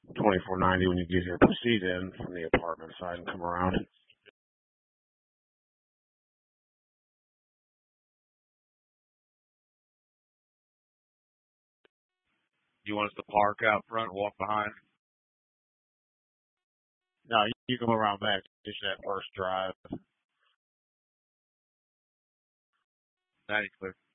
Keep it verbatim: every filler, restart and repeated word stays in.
twenty-four ninety when you get here. Proceed in from the apartment side and come around. You want us to park out front and walk behind? No, you come around back. Just that first drive. ninety clear.